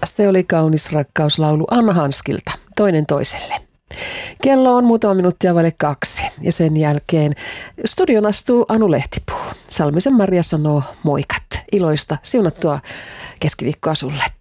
Se oli kaunis rakkauslaulu Anna Hanskilta, toinen toiselle. Kello on muutama minuuttia vaille 2 ja sen jälkeen studion astuu Anu Lehtipuu. Salmisen Maria sanoo moikat. Iloista, siunattua keskiviikkoa sulle.